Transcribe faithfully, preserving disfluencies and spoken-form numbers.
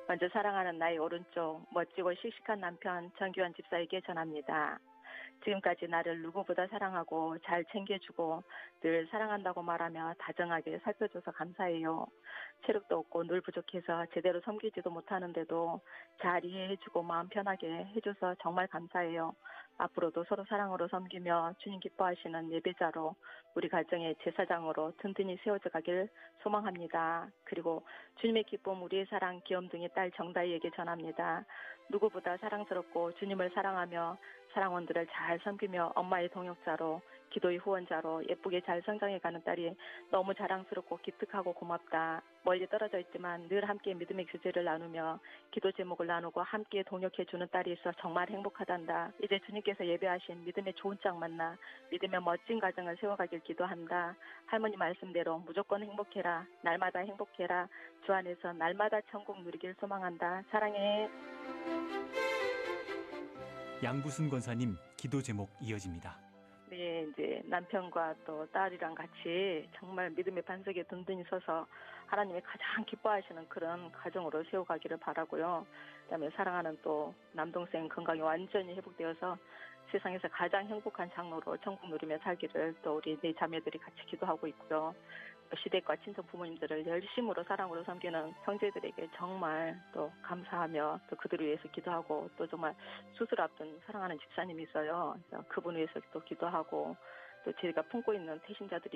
먼저 사랑하는 나의 오른쪽 멋지고 씩씩한 남편 정규환 집사에게 전합니다. 지금까지 나를 누구보다 사랑하고 잘 챙겨주고 늘 사랑한다고 말하며 다정하게 살펴줘서 감사해요. 체력도 없고 늘 부족해서 제대로 섬기지도 못하는데도 잘 이해해주고 마음 편하게 해줘서 정말 감사해요. 앞으로도 서로 사랑으로 섬기며 주님 기뻐하시는 예배자로 우리 가정의 제사장으로 든든히 세워져 가길 소망합니다. 그리고 주님의 기쁨 우리의 사랑 귀염둥이 딸 정다희에게 전합니다. 누구보다 사랑스럽고 주님을 사랑하며 사랑원들을 잘 섬기며 엄마의 동역자로 기도의 후원자로 예쁘게 잘 성장해가는 딸이 너무 자랑스럽고 기특하고 고맙다. 멀리 떨어져 있지만 늘 함께 믿음의 교제를 나누며 기도 제목을 나누고 함께 동역해주는 딸이 있어 정말 행복하단다. 이제 주님께서 예배하신 믿음의 좋은 짝 만나 믿음의 멋진 가정을 세워가길 기도한다. 할머니 말씀대로 무조건 행복해라. 날마다 행복해라. 주 안에서 날마다 천국 누리길 소망한다. 사랑해. 양부순 권사님 기도 제목 이어집니다. 네, 이제 남편과 또 딸이랑 같이 정말 믿음의 반석에 든든히 서서 하나님이 가장 기뻐하시는 그런 가정으로 세워가기를 바라고요. 그다음에 사랑하는 또 남동생 건강이 완전히 회복되어서 세상에서 가장 행복한 장로로 천국 누리며 살기를 또 우리 네 자매들이 같이 기도하고 있고요. 시댁과 친척 부모님들을 열심으로 사랑으로 섬기는 형제들에게 정말 또 감사하며 또 그들을 위해서 기도하고 또 정말 수술 앞둔 사랑하는 집사님이 있어요. 그래서 그분 위해서 또 기도하고 또 저희가 품고 있는 태신자들이